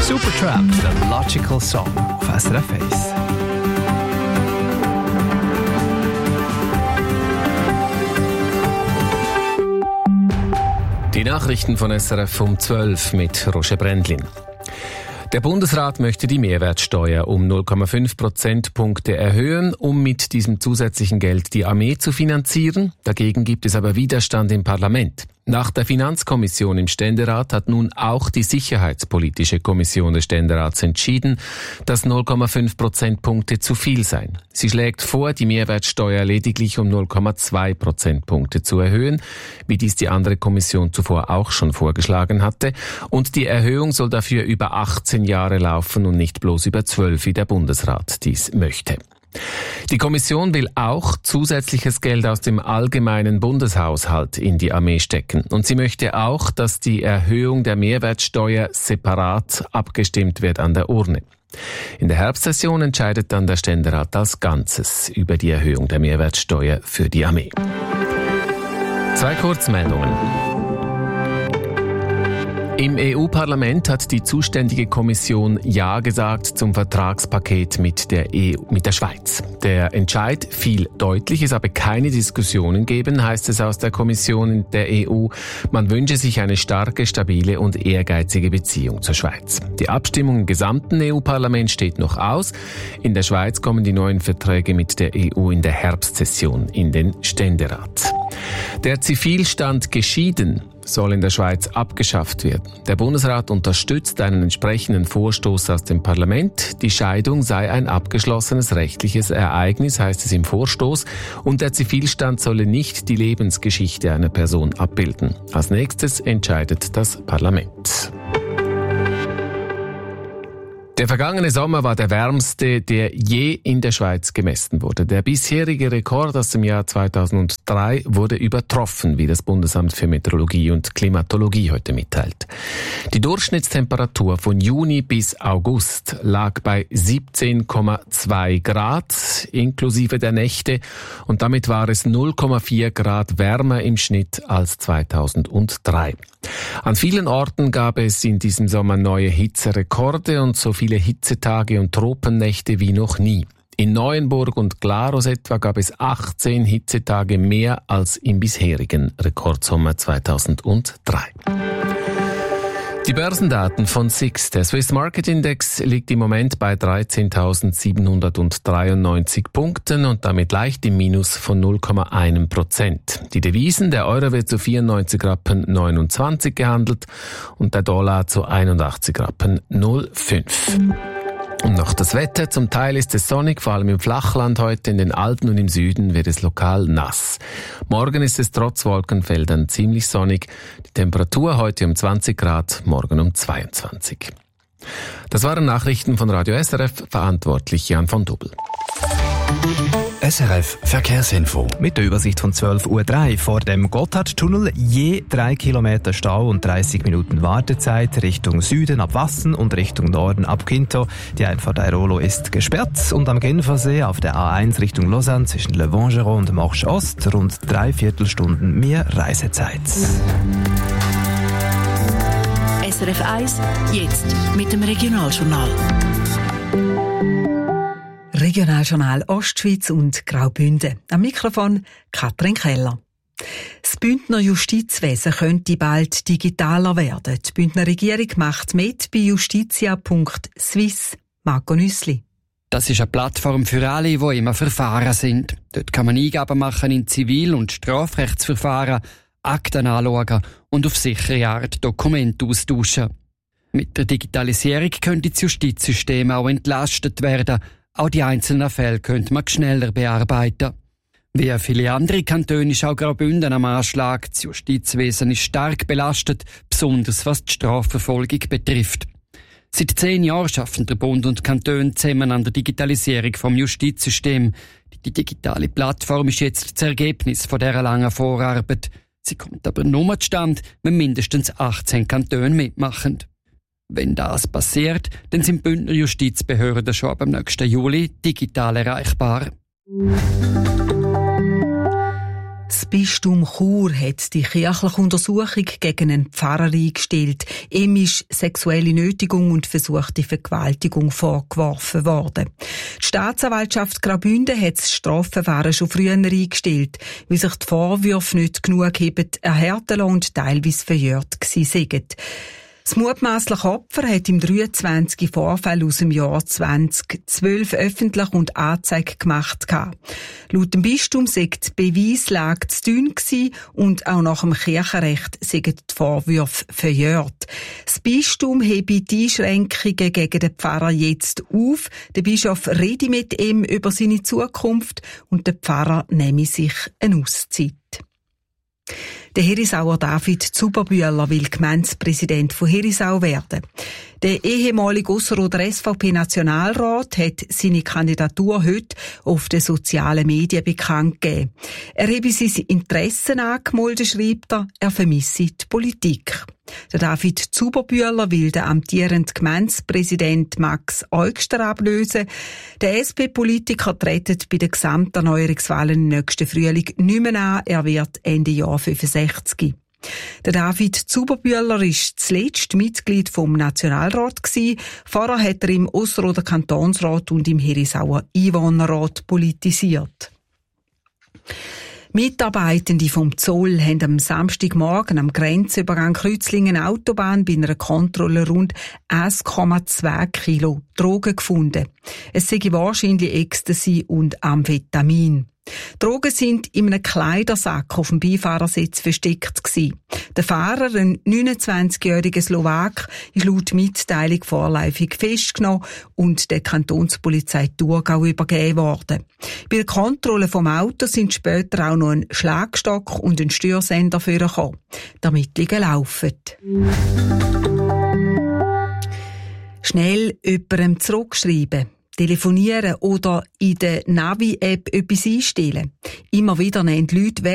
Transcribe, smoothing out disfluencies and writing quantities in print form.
Supertramp, der Logical Song auf SRF 1. Die Nachrichten von SRF um 12 mit Roger Brändlin. Der Bundesrat möchte die Mehrwertsteuer um 0,5 Prozentpunkte erhöhen, um mit diesem zusätzlichen Geld die Armee zu finanzieren. Dagegen gibt es aber Widerstand im Parlament. Nach der Finanzkommission im Ständerat hat nun auch die Sicherheitspolitische Kommission des Ständerats entschieden, dass 0,5 Prozentpunkte zu viel seien. Sie schlägt vor, die Mehrwertsteuer lediglich um 0,2 Prozentpunkte zu erhöhen, wie dies die andere Kommission zuvor auch schon vorgeschlagen hatte. Und die Erhöhung soll dafür über 18 Jahre laufen und nicht bloß über 12, wie der Bundesrat dies möchte. Die Kommission will auch zusätzliches Geld aus dem allgemeinen Bundeshaushalt in die Armee stecken. Und sie möchte auch, dass die Erhöhung der Mehrwertsteuer separat abgestimmt wird an der Urne. In der Herbstsession entscheidet dann der Ständerat als Ganzes über die Erhöhung der Mehrwertsteuer für die Armee. 2 Kurzmeldungen. Im EU-Parlament hat die zuständige Kommission Ja gesagt zum Vertragspaket mit der Schweiz. Der Entscheid fiel deutlich, es habe keine Diskussionen geben, heißt es aus der Kommission der EU. Man wünsche sich eine starke, stabile und ehrgeizige Beziehung zur Schweiz. Die Abstimmung im gesamten EU-Parlament steht noch aus. In der Schweiz kommen die neuen Verträge mit der EU in der Herbstsession in den Ständerat. Der Zivilstand geschieden soll in der Schweiz abgeschafft werden. Der Bundesrat unterstützt einen entsprechenden Vorstoß aus dem Parlament. Die Scheidung sei ein abgeschlossenes rechtliches Ereignis, heißt es im Vorstoß, und der Zivilstand solle nicht die Lebensgeschichte einer Person abbilden. Als nächstes entscheidet das Parlament. Der vergangene Sommer war der wärmste, der je in der Schweiz gemessen wurde. Der bisherige Rekord aus dem Jahr 2003 wurde übertroffen, wie das Bundesamt für Meteorologie und Klimatologie heute mitteilt. Die Durchschnittstemperatur von Juni bis August lag bei 17,2 Grad inklusive der Nächte und damit war es 0,4 Grad wärmer im Schnitt als 2003. An vielen Orten gab es in diesem Sommer neue Hitzerekorde und so viele Hitzetage und Tropennächte wie noch nie. In Neuenburg und Glarus etwa gab es 18 Hitzetage mehr als im bisherigen Rekordsommer 2003. Die Börsendaten von SIX. Der Swiss Market Index liegt im Moment bei 13.793 Punkten und damit leicht im Minus von 0,1%. Die Devisen, der Euro wird zu 94,29 Rappen gehandelt und der Dollar zu 81,05 Rappen. Und noch das Wetter. Zum Teil ist es sonnig, vor allem im Flachland heute. In den Alpen und im Süden wird es lokal nass. Morgen ist es trotz Wolkenfeldern ziemlich sonnig. Die Temperatur heute um 20 Grad, morgen um 22. Das waren Nachrichten von Radio SRF, verantwortlich Jan von Dobbel. SRF Verkehrsinfo. Mit der Übersicht von 12.03 Uhr vor dem Gotthardtunnel je 3 Kilometer Stau und 30 Minuten Wartezeit Richtung Süden ab Wassen und Richtung Norden ab Quinto. Die Einfahrt Airolo ist gesperrt und am Genfersee auf der A1 Richtung Lausanne zwischen Le Vangeron und Marche Ost rund 3/4 Stunden mehr Reisezeit. SRF 1, jetzt mit dem Regionaljournal. Regionaljournal Ostschweiz und Graubünden. Am Mikrofon Katrin Keller. Das Bündner Justizwesen könnte bald digitaler werden. Die Bündner Regierung macht mit bei justitia.swiss. Marco Nüssli. Das ist eine Plattform für alle, die immer Verfahren sind. Dort kann man Eingaben machen in Zivil- und Strafrechtsverfahren, Akten anschauen und auf sichere Art Dokumente austauschen. Mit der Digitalisierung können das Justizsystem auch entlastet werden. Auch die einzelnen Fälle könnte man schneller bearbeiten. Wie viele andere Kantone ist auch Graubünden am Anschlag. Das Justizwesen ist stark belastet, besonders was die Strafverfolgung betrifft. Seit 10 Jahren arbeiten der Bund und Kantone zusammen an der Digitalisierung vom Justizsystem. Die digitale Plattform ist jetzt das Ergebnis von dieser langen Vorarbeit. Sie kommt aber nur zustande, wenn mindestens 18 Kantone mitmachen. Wenn das passiert, dann sind Bündner Justizbehörden schon ab dem nächsten Juli digital erreichbar. Das Bistum Chur hat die kirchliche Untersuchung gegen einen Pfarrer eingestellt. Ihm ist sexuelle Nötigung und versuchte Vergewaltigung vorgeworfen worden. Die Staatsanwaltschaft Graubünden hat das Strafverfahren schon früher eingestellt, weil sich die Vorwürfe nicht genug haben erhärten lassen und teilweise verjährt gewesen sind. Das mutmaßliche Opfer hat im 23 Vorfall aus dem Jahr 2012 öffentlich und Anzeige gemacht. Laut dem Bistum sei die Beweislage zu dünn gewesen und auch nach dem Kirchenrecht seien die Vorwürfe verjährt. Das Bistum hebe die Einschränkungen gegen den Pfarrer jetzt auf. Der Bischof rede mit ihm über seine Zukunft und der Pfarrer nehme sich eine Auszeit. Der Herisauer David Zuberbühler will Gemeindepräsident von Herisau werden. Der ehemalige Ausserrhoder SVP-Nationalrat hat seine Kandidatur heute auf den sozialen Medien bekannt gegeben. Er habe sein Interessen angemeldet, schreibt er vermisse die Politik. Der David Zuberbühler will den amtierenden Gemeindepräsident Max Eugster ablösen. Der SP-Politiker tritt bei den Gesamterneuerungswahlen im nächsten Frühling nicht mehr an. Er wird Ende Jahr 65. Der David Zuberbühler ist zuletzt Mitglied vom Nationalrat gewesen. Vorher hat er im Ausserrhoder Kantonsrat und im Herisauer Einwohnerrat politisiert. Mitarbeitende vom Zoll haben am Samstagmorgen am Grenzübergang Kreuzlingen-Autobahn bei einer Kontrolle rund 1,2 Kilo Drogen gefunden. Es sei wahrscheinlich Ecstasy und Amphetamin. Drogen sind in einem Kleidersack auf dem Beifahrersitz versteckt gewesen. Der Fahrer, ein 29-jähriger Slowak, ist laut Mitteilung vorläufig festgenommen und der Kantonspolizei Thurgau übergeben worden. Bei der Kontrolle vom Auto sind später auch noch ein Schlagstock und ein Störsender vorgekommen. Die Ermittlungen laufen. Schnell jemandem zurückschreiben, telefonieren oder in der Navi-App etwas einstellen. Immer wieder nehmen die Leute